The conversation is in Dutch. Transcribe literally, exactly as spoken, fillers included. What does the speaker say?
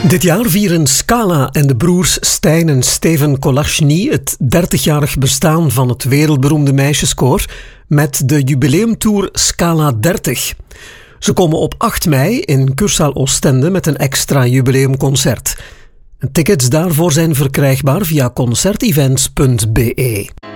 Dit jaar vieren Scala en de broers Stijn en Steven Kolachny het dertigjarig bestaan van het wereldberoemde meisjeskoor met de jubileumtour Scala dertig. Ze komen op acht mei in Kurzaal Oostende met een extra jubileumconcert. Tickets daarvoor zijn verkrijgbaar via concertevents punt be.